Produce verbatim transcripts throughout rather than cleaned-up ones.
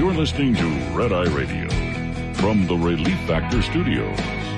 You're listening to Red Eye Radio from the Relief Factor Studios.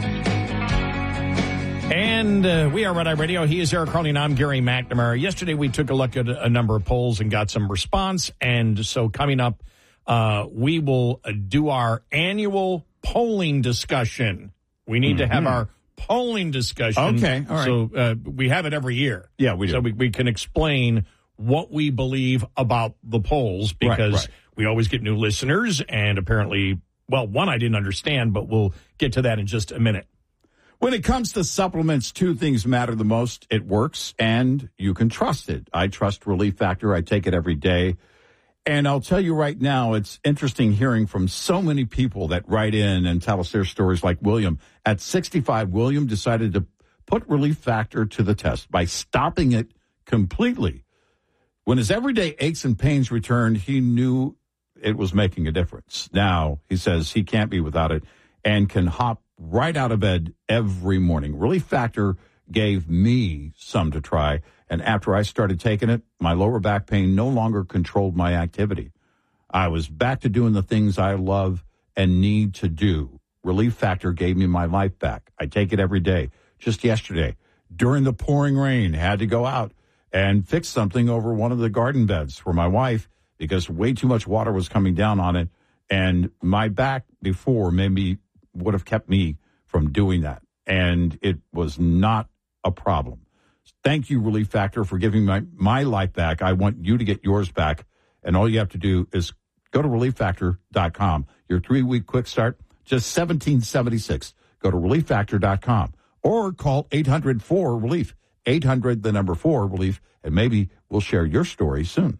And uh, we are Red Eye Radio. He is Eric Carney, and I'm Gary McNamara. Yesterday, we took a look at a number of polls and got some response. And so coming up, uh, we will do our annual polling discussion. We need mm-hmm. to have our polling discussion. Okay, all right. So uh, we have it every year. Yeah, we do. So we, we can explain what we believe about the polls because right, right. we always get new listeners. And apparently, well, one I didn't understand, but we'll get to that in just a minute. When it comes to supplements, two things matter the most. It works, and you can trust it. I trust Relief Factor. I take it every day. And I'll tell you right now, it's interesting hearing from so many people that write in and tell us their stories like William. At sixty-five, William decided to put Relief Factor to the test by stopping it completely. When his everyday aches and pains returned, he knew it was making a difference. Now, he says he can't be without it and can hop right out of bed every morning. Relief Factor gave me some to try, and after I started taking it, my lower back pain no longer controlled my activity. I was back to doing the things I love and need to do. Relief Factor gave me my life back. I take it every day. Just yesterday, during the pouring rain, had to go out and fix something over one of the garden beds for my wife because way too much water was coming down on it, and my back before maybe would have kept me from doing that, and it was not a problem. Thank you, Relief Factor, for giving my, my life back. I want you to get yours back, and all you have to do is go to relief factor dot com. Your three-week quick start, just seventeen seventy-six. Go to relief factor dot com or call eight hundred four relief, eight hundred, the number four, relief, and maybe we'll share your story soon.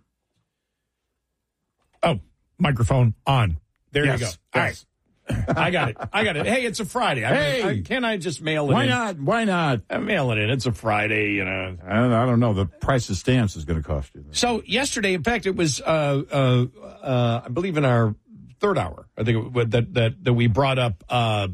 Oh, microphone on. There yes, you go. yes. All right. I got it. I got it. Hey, it's a Friday. I Hey. mean, I, can I just mail it Why in? not? Why not? I mail it in. It's a Friday, you know. I don't, I don't know. The price of stamps is going to cost you. So yesterday, in fact, it was, uh, uh, uh, I believe in our third hour, I think it, that, that, that we brought up uh,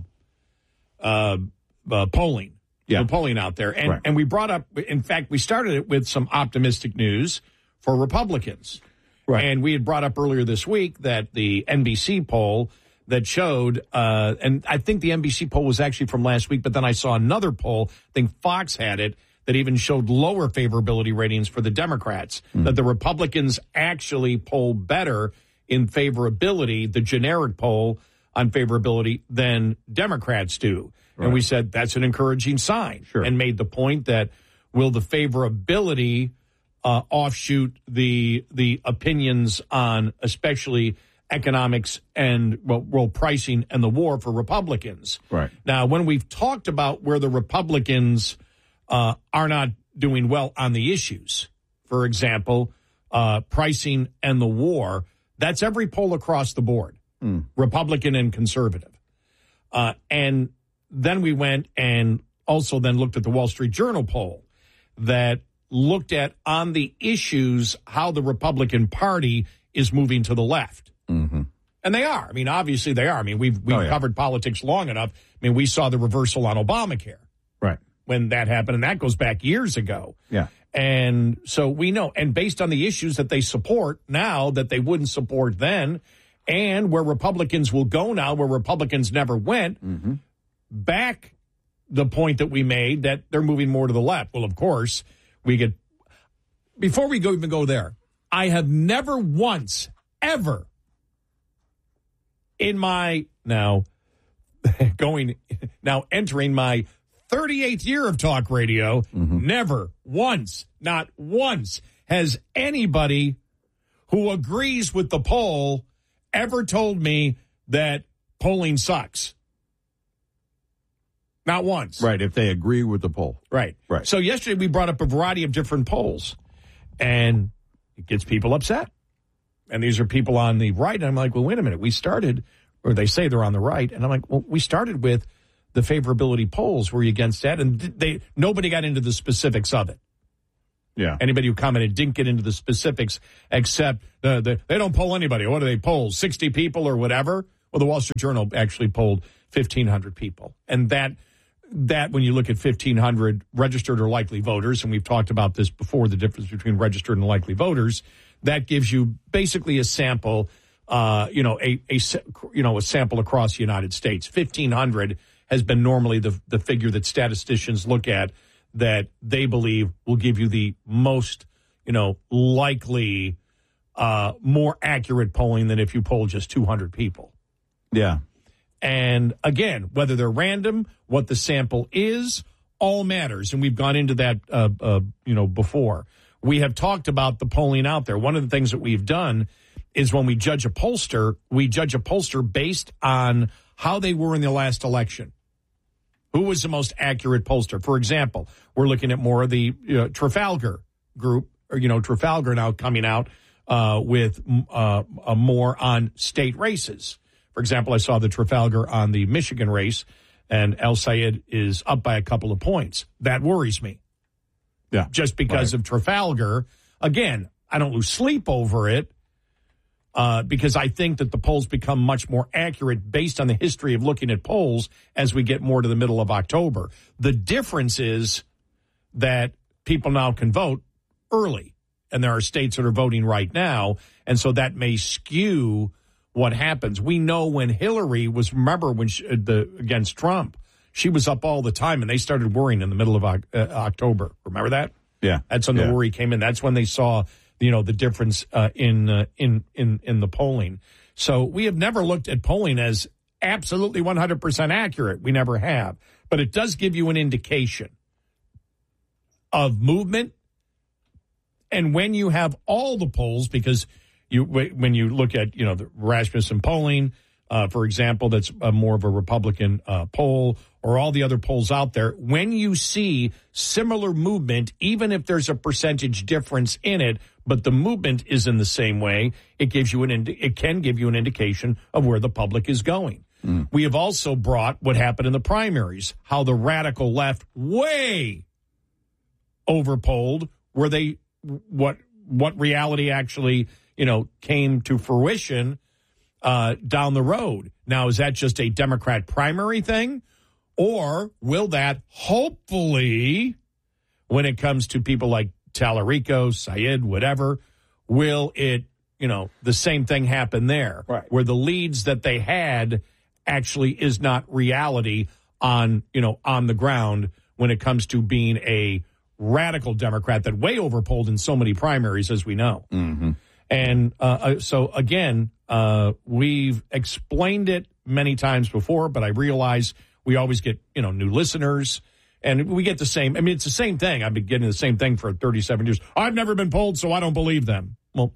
uh, uh, polling. Yeah. The polling out there. And, right. and we brought up, in fact, we started it with some optimistic news for Republicans. Right. And we had brought up earlier this week that the N B C poll that showed, uh, and I think the N B C poll was actually from last week, but then I saw another poll, I think Fox had it, that even showed lower favorability ratings for the Democrats, mm. that the Republicans actually poll better in favorability, the generic poll on favorability, than Democrats do. Right. And we said that's an encouraging sign, sure. and made the point that will the favorability uh, offshoot the the opinions on especially economics and, well, well, pricing and the war for Republicans. Right. Now, when we've talked about where the Republicans uh, are not doing well on the issues, for example, uh, pricing and the war, that's every poll across the board, mm. Republican and conservative. Uh, and then we went and also then looked at the Wall Street Journal poll that looked at on the issues how the Republican Party is moving to the left. Mm-hmm. And they are. I mean, obviously they are. I mean, we've we've oh, yeah. covered politics long enough. I mean, we saw the reversal on Obamacare. Right. When that happened, and that goes back years ago. Yeah. And so we know, and based on the issues that they support now that they wouldn't support then, and where Republicans will go now, where Republicans never went, mm-hmm. back the point that we made that they're moving more to the left. Well, of course, we get, before we go even go there, I have never once, ever, in my, now, going, now entering my thirty-eighth year of talk radio, mm-hmm. never once, not once, has anybody who agrees with the poll ever told me that polling sucks. Not once. Right, if they agree with the poll. Right. Right. So yesterday we brought up a variety of different polls, and it gets people upset. And these are people on the right, and I'm like, well, wait a minute. We started, or they say they're on the right, and I'm like, well, we started with the favorability polls. Were you against that? And they nobody got into the specifics of it. Yeah. Anybody who commented didn't get into the specifics, except the, the, they don't poll anybody. What do they poll? sixty people or whatever? Well, the Wall Street Journal actually polled fifteen hundred people. And that, that when you look at fifteen hundred registered or likely voters, and we've talked about this before, the difference between registered and likely voters, that gives you basically a sample uh, you know, a, a, you know, a sample across the United States. fifteen hundred has been normally the, the figure that statisticians look at that they believe will give you the most, you know, likely, uh, more accurate polling than if you poll just two hundred people. Yeah. And again, whether they're random, what the sample is, all matters. And we've gone into that, uh, uh, you know, before. We have talked about the polling out there. One of the things that we've done is when we judge a pollster, we judge a pollster based on how they were in the last election. Who was the most accurate pollster? For example, we're looking at more of the uh, Trafalgar group, or, you know, Trafalgar now coming out uh, with uh, a more on state races. For example, I saw the Trafalgar on the Michigan race, and El Sayed is up by a couple of points. That worries me. Yeah. Just because right. of Trafalgar. Again, I don't lose sleep over it. Uh, because I think that the polls become much more accurate based on the history of looking at polls as we get more to the middle of October. The difference is that people now can vote early, and there are states that are voting right now, and so that may skew what happens. We know when Hillary was, remember when she, the against Trump, she was up all the time, and they started worrying in the middle of uh, October. Remember that? Yeah. That's when yeah. the worry came in. That's when they saw, you know, the difference uh, in uh, in in in the polling. So we have never looked at polling as absolutely one hundred percent accurate. We never have. But it does give you an indication of movement. And when you have all the polls, because you when you look at, you know, the Rasmussen polling, uh, for example, that's a more of a Republican uh, poll, or all the other polls out there, when you see similar movement, even if there's a percentage difference in it, but the movement is in the same way, it gives you an indi- it can give you an indication of where the public is going. Mm. We have also brought what happened in the primaries, how the radical left way overpolled, where they what what reality actually, you know, came to fruition uh, down the road. Now, is that just a Democrat primary thing? Or will that hopefully, when it comes to people like Tallarico, Sayed, whatever, will it, you know, the same thing happen there? Right. Where the leads that they had actually is not reality on, you know, on the ground when it comes to being a radical Democrat that way overpolled in so many primaries, as we know. Mm-hmm. And uh, so, again, uh, we've explained it many times before, but I realize we always get, you know, new listeners, and we get the same. I mean, it's the same thing. I've been getting the same thing for thirty-seven years. I've never been polled, so I don't believe them. Well,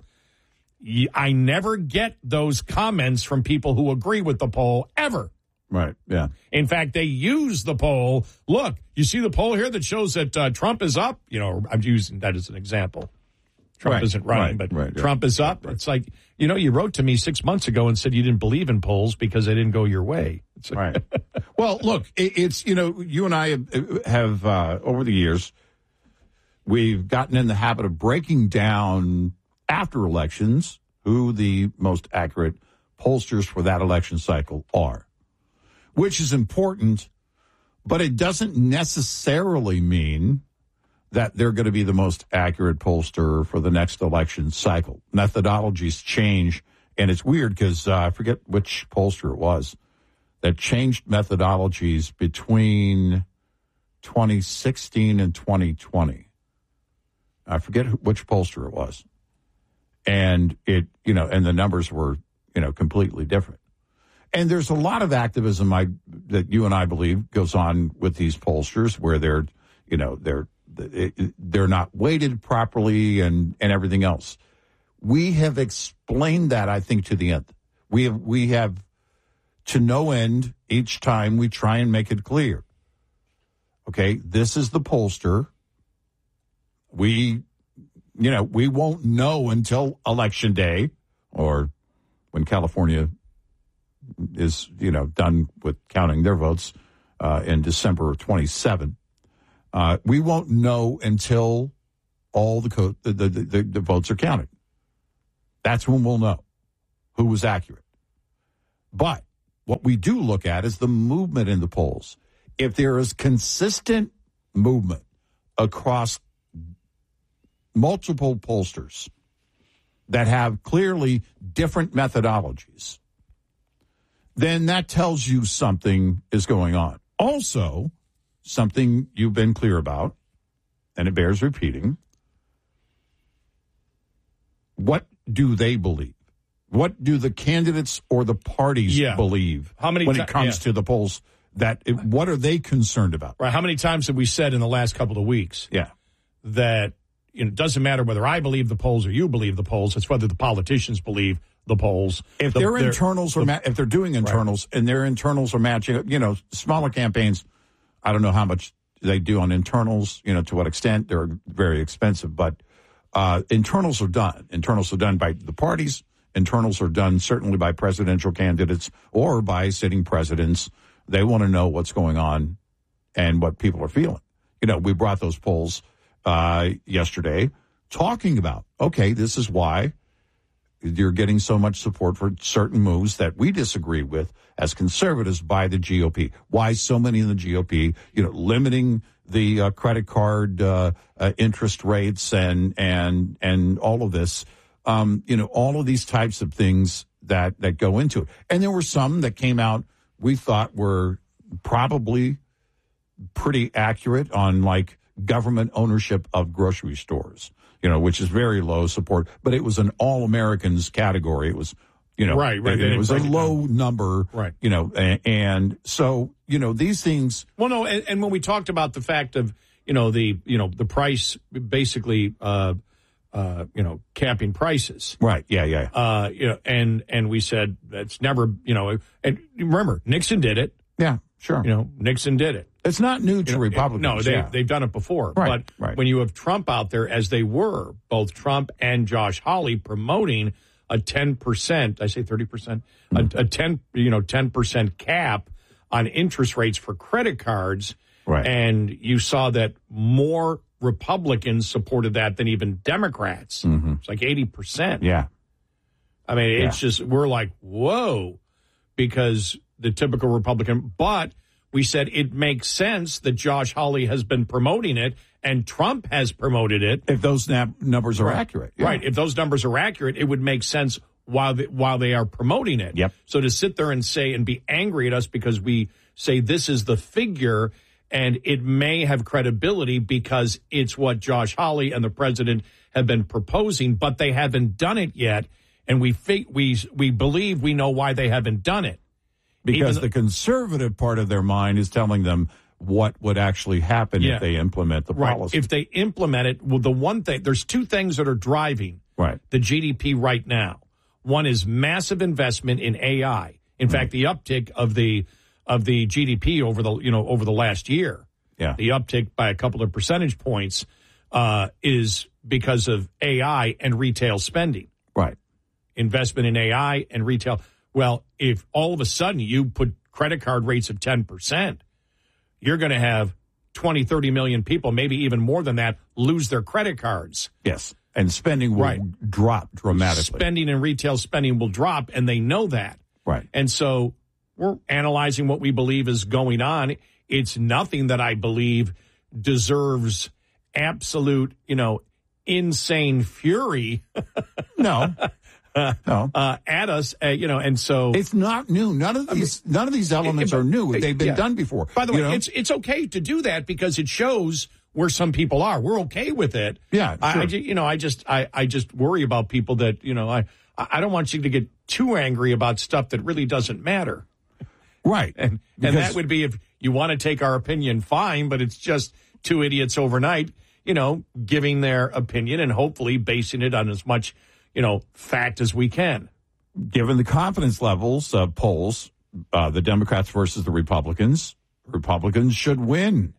I never get those comments from people who agree with the poll ever. Right, yeah. In fact, they use the poll. Look, you see the poll here that shows that uh, Trump is up? You know, I'm using that as an example. Trump right, isn't running, right, but right, Trump yeah. is up. Right. It's like, you know, you wrote to me six months ago and said you didn't believe in polls because they didn't go your way. It's like, right. Well, look, it, it's, you know, you and I have, have uh, over the years, we've gotten in the habit of breaking down after elections who the most accurate pollsters for that election cycle are, which is important, but it doesn't necessarily mean that they're going to be the most accurate pollster for the next election cycle. Methodologies change, and it's weird because uh, I forget which pollster it was that changed methodologies between twenty sixteen and twenty twenty. I forget which pollster it was. And it, you know, and the numbers were, you know, completely different. And there's a lot of activism I that you and I believe goes on with these pollsters where they're, you know, they're they're not weighted properly and, and everything else. We have explained that, I think, to the end. We have we have to no end each time we try and make it clear. Okay, this is the pollster. We, you know, we won't know until Election Day or when California is, you know, done with counting their votes uh, in December of twenty-seven. Uh, we won't know until all the, co- the, the, the, the votes are counted. That's when we'll know who was accurate. But what we do look at is the movement in the polls. If there is consistent movement across multiple pollsters that have clearly different methodologies, then that tells you something is going on. Also, something you've been clear about, and it bears repeating, what do they believe? What do the candidates or the parties yeah. believe How many when ti- it comes yeah. to the polls? That it, what are they concerned about? Right. How many times have we said in the last couple of weeks Yeah. that you know, it doesn't matter whether I believe the polls or you believe the polls. It's whether the politicians believe the polls. If the, their internals are the, ma- if they're doing internals right. and their internals are matching, you know, smaller campaigns, I don't know how much they do on internals, you know, to what extent. They're very expensive, but uh, internals are done. Internals are done by the parties. Internals are done certainly by presidential candidates or by sitting presidents. They want to know what's going on and what people are feeling. You know, we brought those polls uh, yesterday talking about, okay, this is why you're getting so much support for certain moves that we disagree with as conservatives by the G O P. Why so many in the G O P, you know, limiting the uh, credit card uh, uh, interest rates and and and all of this, um, you know, all of these types of things that, that go into it. And there were some that came out we thought were probably pretty accurate on, like, government ownership of grocery stores, you know, which is very low support. But it was an all-Americans category. It was, you know, right, right. It, it was a low number, right? You know, and, and so, you know, these things. Well, no, and, and when we talked about the fact of, you know, the, you know, the price basically, uh, uh, you know, capping prices. Right. Yeah. Yeah. Uh, you know, and, and we said that's never, you know, and remember, Nixon did it. Yeah, sure. You know, Nixon did it. It's not new to you know, Republicans. No, they, yeah. they've done it before. Right, but right. when you have Trump out there, as they were, both Trump and Josh Hawley promoting a ten percent, I say thirty percent, mm. a, a ten, you know, ten percent cap on interest rates for credit cards. Right. And you saw that more Republicans supported that than even Democrats. Mm-hmm. It's like eighty percent. Yeah. I mean, it's yeah. just, we're like, whoa, because the typical Republican, but we said it makes sense that Josh Hawley has been promoting it and Trump has promoted it. If those nab- numbers are right. accurate. Yeah. Right. If those numbers are accurate, it would make sense while they, while they are promoting it. Yep. So to sit there and say and be angry at us because we say this is the figure and it may have credibility because it's what Josh Hawley and the president have been proposing, but they haven't done it yet. And we fi- we we believe we know why they haven't done it. Because Even the conservative part of their mind is telling them what would actually happen yeah. if they implement the right. policy. If they implement it, well, the one thing, there's two things that are driving right. the G D P right now. One is massive investment in A I. In mm-hmm. fact, the uptick of the of the G D P over the you know over the last year, yeah. the uptick by a couple of percentage points uh, is because of A I and retail spending. Right. Investment in A I and retail. Well, if all of a sudden you put credit card rates of ten percent, you're going to have twenty, thirty million people, maybe even more than that, lose their credit cards. Yes. And spending will right. drop dramatically. Spending and retail spending will drop, and they know that. Right. And so we're analyzing what we believe is going on. It's nothing that I believe deserves absolute, you know, insane fury. No. Uh, no. uh, at us, uh, you know, and so it's not new. None of these, I mean, none of these elements it, it, are new. They've been yeah. done before. By the way, know? it's it's okay to do that because it shows where some people are. We're okay with it. Yeah, I, sure. I you know, I just I, I just worry about people that you know I I don't want you to get too angry about stuff that really doesn't matter. Right, and and that would be if you want to take our opinion, fine, but it's just two idiots overnight, you know, giving their opinion and hopefully basing it on as much, you know, fact as we can. Given the confidence levels of polls, uh, the Democrats versus the Republicans, Republicans should win.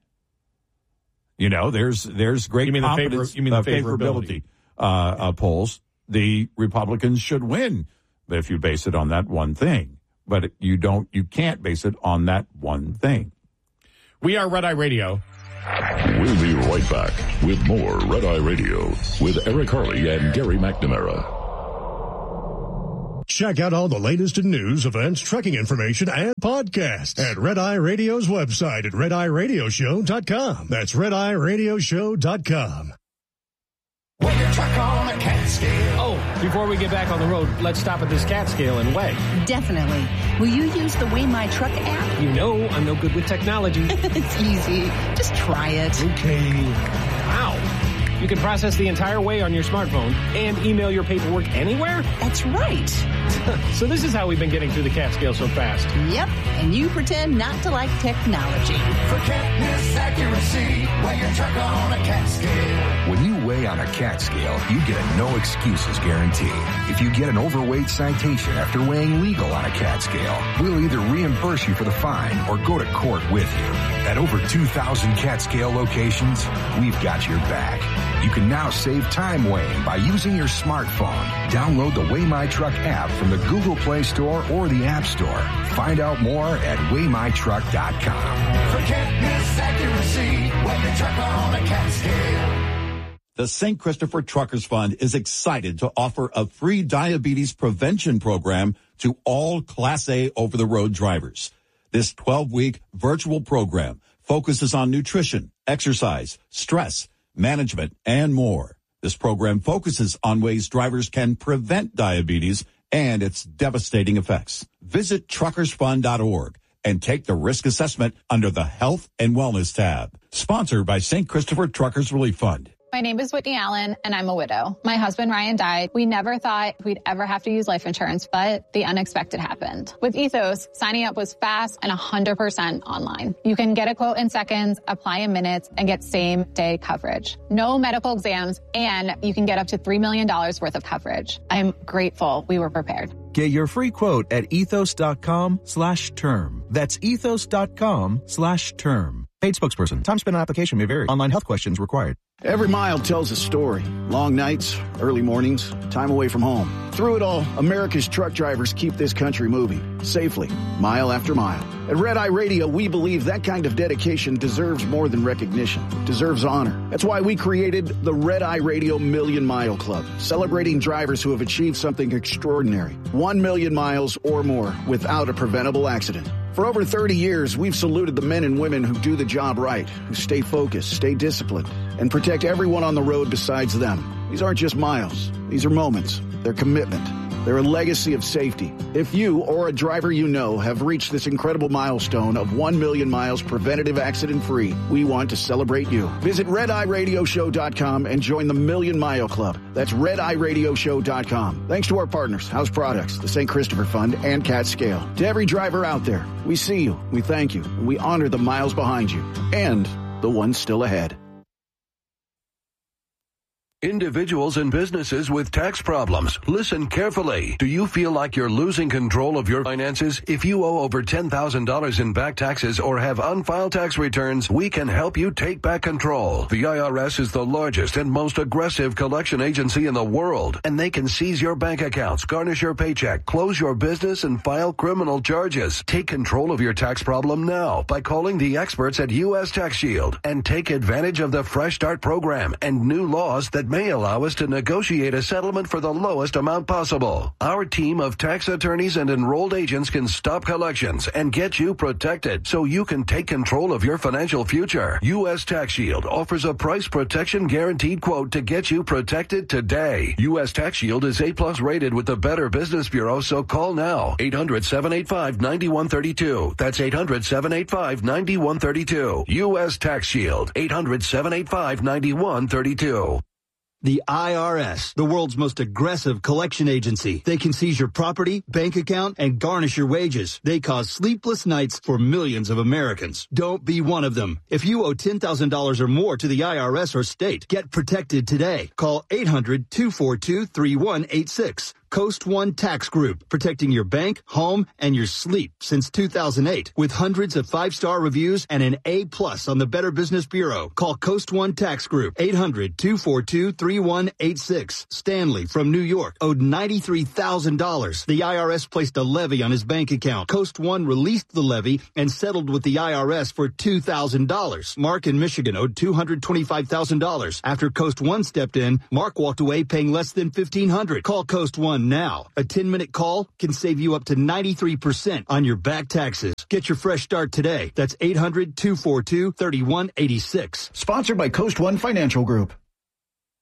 You know, there's there's great you mean confidence, the favor, you mean the uh, favorability, favorability uh, uh, polls. The Republicans should win, but if you base it on that one thing, but you don't, you can't base it on that one thing. We are Red Eye Radio. We'll be right back with more Red Eye Radio with Eric Harley and Gary McNamara. Check out all the latest in news, events, trekking information, and podcasts at Red Eye Radio's website at red eye radio show dot com. That's red eye radio show dot com. When you truck on a Catskill. Oh, Before we get back on the road, let's stop at this cat scale and weigh. Definitely. Will you use the Weigh My Truck app? You know I'm no good with technology. It's easy. Just try it. Okay. Wow. You can process the entire weigh on your smartphone and email your paperwork anywhere? That's right. So this is how we've been getting through the cat scale so fast. Yep. And you pretend not to like technology. Forget miss accuracy. Weigh your truck on a cat scale. When you weigh on a cat scale, you get a no excuses guarantee. If you get an overweight citation after weighing legal on a cat scale, we'll either reimburse you for the fine or go to court with you. At over two thousand cat scale locations, we've got your back. You can now save time weighing by using your smartphone. Download the Weigh My Truck app from the Google Play Store or the App Store. Find out more at weigh my truck dot com. Forget miss accuracy. Weigh your truck on a cat scale. The Saint Christopher Truckers Fund is excited to offer a free diabetes prevention program to all Class A over-the-road drivers. This twelve-week virtual program focuses on nutrition, exercise, stress, management, and more. This program focuses on ways drivers can prevent diabetes and its devastating effects. Visit truckers fund dot org and take the risk assessment under the Health and Wellness tab. Sponsored by Saint Christopher Truckers Relief Fund. My name is Whitney Allen, and I'm a widow. My husband, Ryan, died. We never thought we'd ever have to use life insurance, but the unexpected happened. With Ethos, signing up was fast and one hundred percent online. You can get a quote in seconds, apply in minutes, and get same-day coverage. No medical exams, and you can get up to three million dollars worth of coverage. I'm grateful we were prepared. Get your free quote at ethos.com slash term. That's ethos.com slash term. Paid spokesperson. Time spent on application may vary. Online health questions required. Every mile tells a story. Long nights, early mornings, time away from home. Through it all, America's truck drivers keep this country moving safely, mile after mile. At Red Eye Radio, we believe that kind of dedication deserves more than recognition. It deserves honor. That's why we created the Red Eye Radio Million Mile Club, celebrating drivers who have achieved something extraordinary. One million miles or more without a preventable accident. For over thirty years, we've saluted the men and women who do the job right, who stay focused, stay disciplined, and protect everyone on the road besides them. These aren't just miles. These are moments. They're commitment. They're a legacy of safety. If you or a driver you know have reached this incredible milestone of one million miles preventative accident-free, we want to celebrate you. Visit red eye radio show dot com and join the Million Mile Club. That's red eye radio show dot com. Thanks to our partners, House Products, the Saint Christopher Fund, and Cat Scale. To every driver out there, we see you, we thank you, and we honor the miles behind you and the ones still ahead. Individuals and businesses with tax problems, listen carefully. Do you feel like you're losing control of your finances? If you owe over ten thousand dollars in back taxes or have unfiled tax returns, we can help you take back control. The I R S is the largest and most aggressive collection agency in the world, and they can seize your bank accounts, garnish your paycheck, close your business, and file criminal charges. Take control of your tax problem now by calling the experts at U S Tax Shield and take advantage of the Fresh Start program and new laws that may allow us to negotiate a settlement for the lowest amount possible. Our team of tax attorneys and enrolled agents can stop collections and get you protected so you can take control of your financial future. U S Tax Shield offers a price protection guaranteed quote to get you protected today. U S Tax Shield is A plus rated with the Better Business Bureau, so call now. eight hundred, seven eight five, nine one three two. That's eight hundred, seven eight five, nine one three two. U S Tax Shield. eight hundred, seven eight five, nine one three two. The I R S, the world's most aggressive collection agency. They can seize your property, bank account, and garnish your wages. They cause sleepless nights for millions of Americans. Don't be one of them. If you owe ten thousand dollars or more to the I R S or state, get protected today. Call eight hundred, two four two, three one eight six. Coast One Tax Group, protecting your bank, home, and your sleep since two thousand eight. With hundreds of five-star reviews and an A plus on the Better Business Bureau. Call Coast One Tax Group, eight hundred, two four two, three one eight six. Stanley from New York owed ninety-three thousand dollars. The I R S placed a levy on his bank account. Coast One released the levy and settled with the I R S for two thousand dollars. Mark in Michigan owed two hundred twenty-five thousand dollars. After Coast One stepped in, Mark walked away paying less than fifteen hundred dollars. Call Coast One now. A ten-minute call can save you up to ninety-three percent on your back taxes. Get your fresh start today. That's eight hundred, two four two, three one eight six. Sponsored by Coast One Financial Group.